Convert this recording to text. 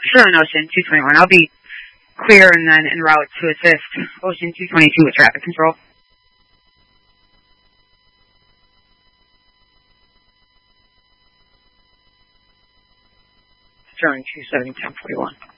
Sure, on Ocean 221. I'll be clear and then en route to assist Ocean 222 with traffic control. Starring 270 1041.